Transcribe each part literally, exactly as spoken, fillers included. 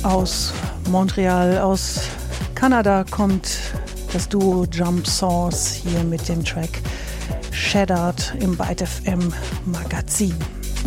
Aus Montreal, aus Kanada kommt das Duo Jump Sauce hier mit dem Track Shattered im Byte F M Magazin.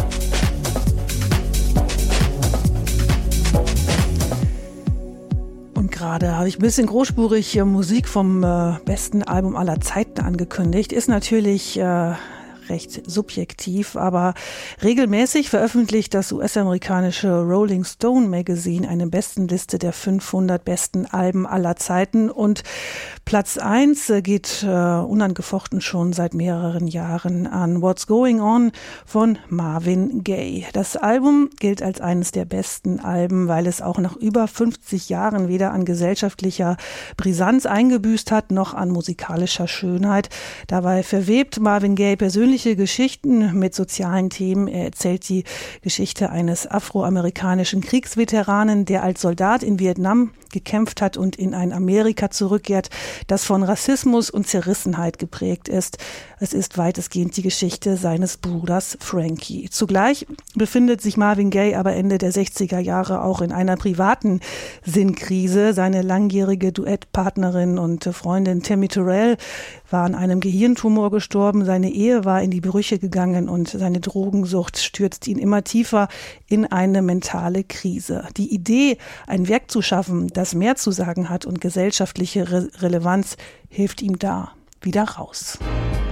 Und gerade habe ich ein bisschen großspurig Musik vom äh, besten Album aller Zeiten angekündigt. Ist natürlich äh, recht subjektiv, aber regelmäßig veröffentlicht das U S-amerikanische Rolling Stone Magazine eine Bestenliste der fünfhundert besten Alben aller Zeiten und Platz eins geht äh, unangefochten schon seit mehreren Jahren an What's Going On von Marvin Gaye. Das Album gilt als eines der besten Alben, weil es auch nach über fünfzig Jahren weder an gesellschaftlicher Brisanz eingebüßt hat, noch an musikalischer Schönheit. Dabei verwebt Marvin Gaye persönliche Geschichten mit sozialen Themen. Er erzählt die Geschichte eines afroamerikanischen Kriegsveteranen, der als Soldat in Vietnam gekämpft hat und in ein Amerika zurückkehrt, das von Rassismus und Zerrissenheit geprägt ist. Es ist weitestgehend die Geschichte seines Bruders Frankie. Zugleich befindet sich Marvin Gaye aber Ende der sechziger Jahre auch in einer privaten Sinnkrise. Seine langjährige Duettpartnerin und Freundin Tammy Terrell war an einem Gehirntumor gestorben. Seine Ehe war in die Brüche gegangen und seine Drogensucht stürzt ihn immer tiefer in eine mentale Krise. Die Idee, ein Werk zu schaffen, das mehr zu sagen hat und gesellschaftliche Re- Relevanz, hilft ihm da wieder raus.